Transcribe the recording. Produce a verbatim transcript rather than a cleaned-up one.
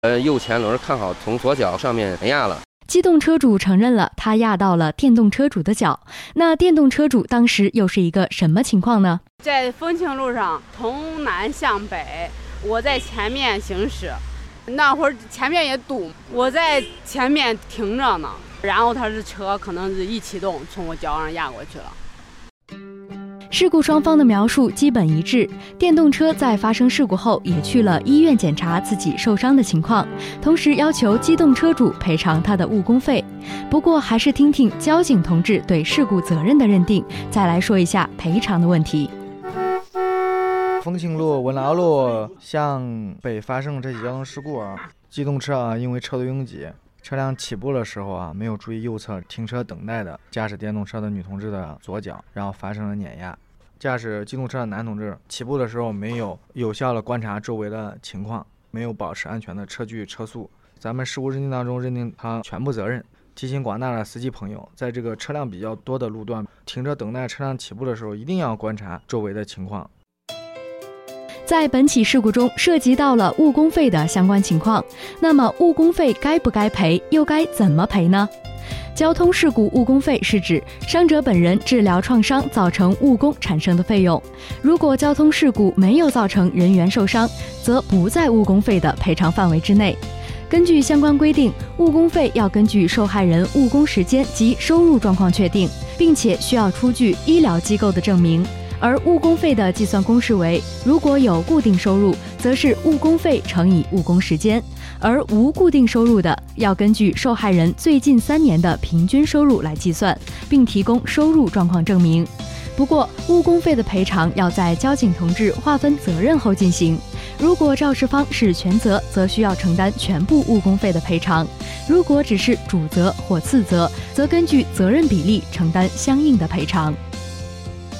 呃，右前轮看好从左脚上面压了。 机动车主承认了，他压到了电动车主的脚。那电动车主当时又是一个什么情况呢？ 在丰庆路上从南向北，我在前面行驶，那会儿前面也堵，我在前面停着呢，然后他的车可能是一启动，从我脚上压过去了。 事故双方的描述基本一致，电动车在发生事故后也去了医院检查自己受伤的情况，同时要求机动车主赔偿他的误工费。不过还是听听交警同志对事故责任的认定，再来说一下赔偿的问题。 丰庆路、文劳路向北发生这起交通事故啊，机动车啊因为车多拥挤，车辆起步的时候啊，没有注意右侧停车等待的驾驶电动车的女同志的左脚，然后发生了碾压。驾驶机动车的男同志起步的时候没有有效的观察周围的情况，没有保持安全的车距车速。咱们事故认定当中认定他全部责任。提醒广大的司机朋友，在这个车辆比较多的路段停车等待车辆起步的时候，一定要观察周围的情况。 在本起事故中涉及到了误工费的相关情况，那么误工费该不该赔，又该怎么赔呢？交通事故误工费是指伤者本人治疗创伤造成误工产生的费用，如果交通事故没有造成人员受伤，则不在误工费的赔偿范围之内。根据相关规定，误工费要根据受害人误工时间及收入状况确定，并且需要出具医疗机构的证明。而误工费的计算公式为，如果有固定收入，则是误工费乘以误工时间，而无固定收入的，要根据受害人最近三年的平均收入来计算，并提供收入状况证明。不过，误工费的赔偿要在交警同志划分责任后进行。如果肇事方是全责，则需要承担全部误工费的赔偿；如果只是主责或次责，则根据责任比例承担相应的赔偿。